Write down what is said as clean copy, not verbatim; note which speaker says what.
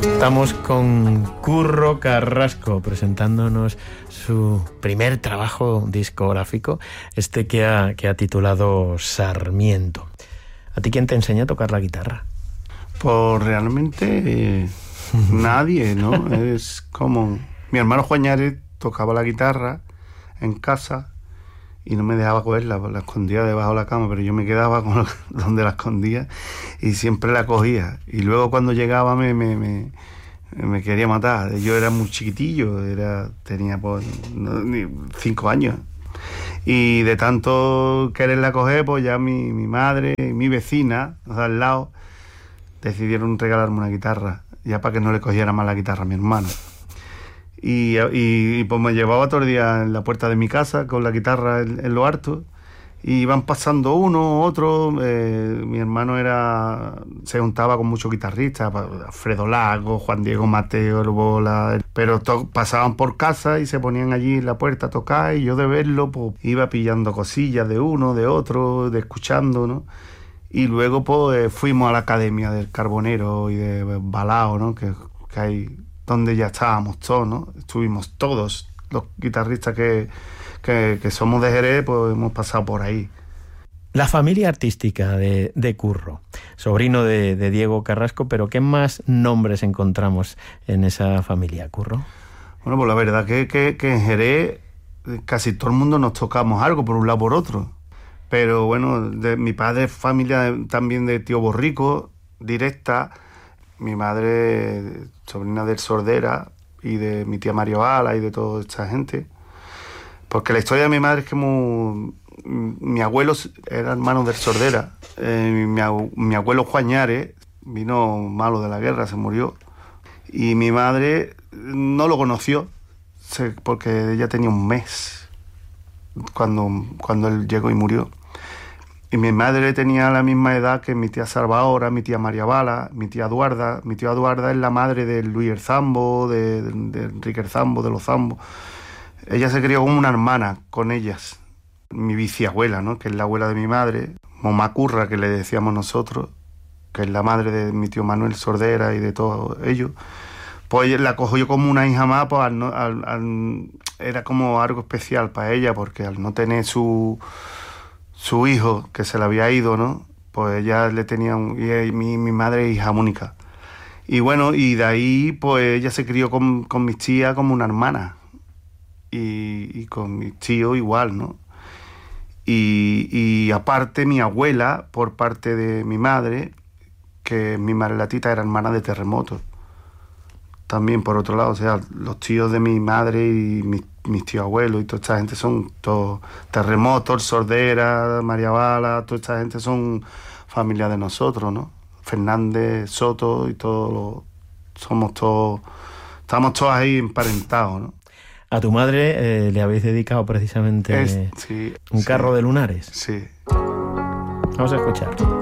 Speaker 1: Estamos con Curro Carrasco presentándonos su primer trabajo discográfico, que ha titulado Sarmiento. ¿A ti quién te enseñó a tocar la guitarra?
Speaker 2: Pues realmente nadie, ¿no? Es como... Mi hermano Juañares tocaba la guitarra en casa y no me dejaba cogerla, la escondía debajo de la cama, pero yo me quedaba con donde la escondía y siempre la cogía. Y luego cuando llegaba me quería matar. Yo era muy chiquitillo, tenía pues 5 años. Y de tanto quererla coger, pues ya mi madre y mi vecina, o sea, al lado, decidieron regalarme una guitarra, ya para que no le cogiera más la guitarra a mi hermano. Y pues me llevaba todo el día en la puerta de mi casa con la guitarra en lo harto, y iban pasando uno, otro. Mi hermano se juntaba con muchos guitarristas, Alfredo Lago, Juan Diego Mateo, El Bola, pero pasaban por casa y se ponían allí en la puerta a tocar, y yo de verlo pues iba pillando cosillas de uno, de otro, de escuchando, ¿no? Y luego pues fuimos a la Academia del Carbonero y de Balao, ¿no? Que hay, donde ya estábamos todos, ¿no? Estuvimos todos los guitarristas que somos de Jerez, pues hemos pasado por ahí.
Speaker 1: La familia artística de Curro, sobrino de Diego Carrasco, pero ¿qué más nombres encontramos en esa familia, Curro?
Speaker 2: Bueno, pues la verdad que en Jerez casi todo el mundo nos tocamos algo, por un lado por otro. Pero bueno, mi padre es familia también de tío Borrico, directa. Mi madre, sobrina del Sordera, y de mi tía Mario Ala y de toda esta gente. Porque la historia de mi madre es que mi abuelo era hermano del Sordera. Mi abuelo Juañares vino malo de la guerra, se murió. Y mi madre no lo conoció, porque ella tenía un mes cuando él llegó y murió. Y mi madre tenía la misma edad que mi tía Salvadora, mi tía María Bala, mi tía Eduarda. Mi tía Eduarda es la madre de Luis el Zambo, de Enrique el Zambo, de los Zambos. Ella se crió como una hermana con ellas. Mi bisabuela, ¿no? Que es la abuela de mi madre, Mamá Curra, que le decíamos nosotros, que es la madre de mi tío Manuel Sordera y de todos ellos. Pues la cogió como una hija más, pues era como algo especial para ella, porque al no tener su hijo, que se le había ido, ¿no? Pues ella le tenía mi madre es hija única. Y bueno, y de ahí pues ella se crió con mis tías como una hermana. Y con mis tíos igual, ¿no? Y aparte mi abuela, por parte de mi madre, que mi madre la tita era hermana de Terremoto. También por otro lado, o sea, los tíos de mi madre y mis tíos abuelos y toda esta gente son todos Terremoto, Sordera, María Bala, toda esta gente son familia de nosotros, ¿no? Fernández, Soto y todos estamos todos ahí emparentados, ¿no?
Speaker 1: A tu madre le habéis dedicado precisamente
Speaker 2: sí,
Speaker 1: un carro de lunares.
Speaker 2: Sí.
Speaker 1: Vamos a escuchar.